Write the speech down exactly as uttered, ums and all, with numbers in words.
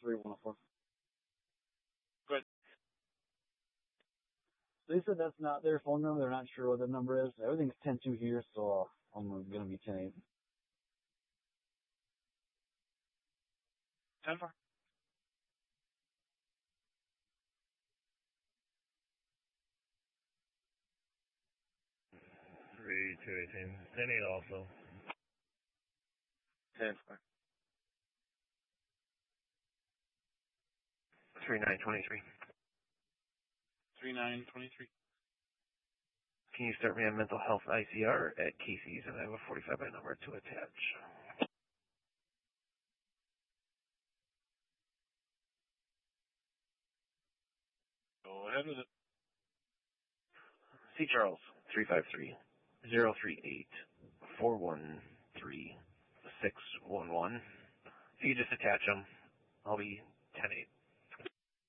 three one four. Good. They said that's not their phone number. They're not sure what the number is. Everything's ten two here, so I'm going to be ten eight. ten four. three two eighteen. ten eight also. ten four. three nine twenty-three. three nine twenty-three. Can you start me on mental health I C R at Casey's, and I have a forty-five by number to attach. Go ahead with it. C. Charles, three five three, zero three eight, four one three, six one one. If you just attach them, I'll be ten eight.